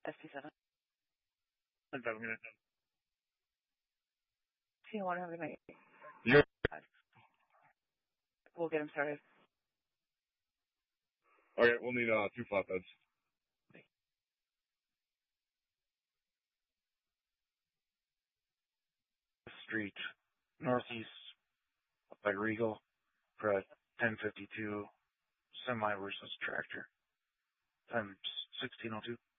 ST7. I'm gonna. T1, have a good night. Yeah. We'll get him started. Okay, we'll need 2 flatbeds. Street, northeast by Regal, for a 1052 semi versus tractor. Time 1602.